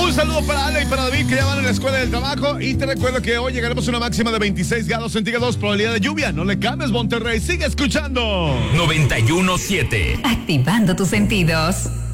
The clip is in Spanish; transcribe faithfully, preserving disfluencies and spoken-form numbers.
Un saludo para Ale y para David, que ya van a la escuela del trabajo. Y te recuerdo que hoy llegaremos a una máxima de veintiséis grados centígrados, probabilidad de lluvia. No le cambies, Monterrey. Sigue escuchando noventa y uno punto siete. Activando tus sentidos.